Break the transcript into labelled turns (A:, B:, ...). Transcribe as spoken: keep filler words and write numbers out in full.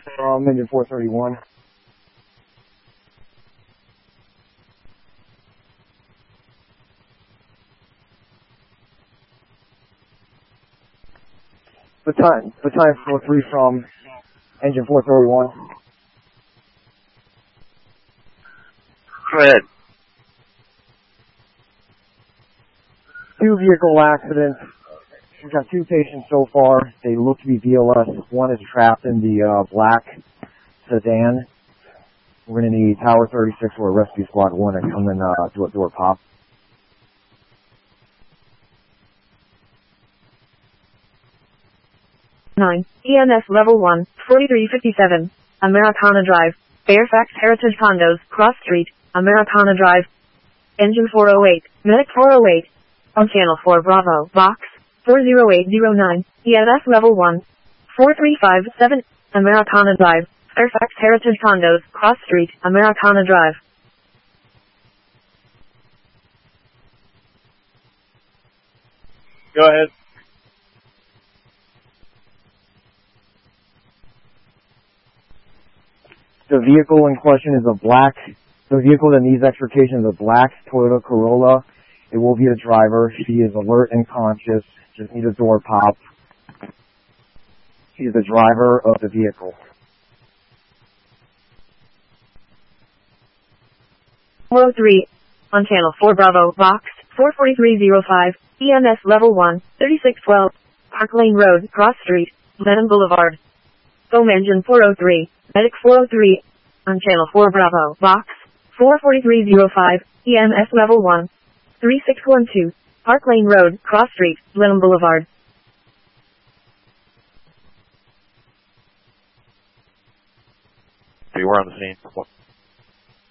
A: from engine four thirty-one. Battalion, Battalion four three from engine four thirty-one.
B: Go ahead.
A: Two vehicle accidents. We've got two patients so far. They look to be V L S. One is trapped in the uh, black sedan. We're going to need Tower thirty-six or Rescue Squad one to come and uh, do a door pop.
C: nine, E M S Level one, forty-three fifty-seven, Americana Drive, Fairfax Heritage Condos, Cross Street, Americana Drive. Engine four oh eight, Medic four oh eight, on Channel four Bravo, Box, four oh eight oh nine, E M S Level one, four three five seven, Americana Drive, Fairfax Heritage Condos, Cross Street, Americana Drive.
B: Go ahead.
A: The vehicle in question is a black, the vehicle that needs extrication is a black Toyota Corolla. It will be the driver. She is alert and conscious. Just need a door pop. She's the driver of the vehicle.
C: four oh three, on Channel four Bravo, Box, four forty-three oh five, E M S Level one, thirty-six twelve, Park Lane Road, Cross Street, Lennon Boulevard. Foam Engine four oh three, Medic four oh three, on Channel four Bravo, Box, four forty-three oh five, E M S Level one, three six one two, Park Lane Road, Cross Street, Lennon Boulevard.
B: We were on the scene.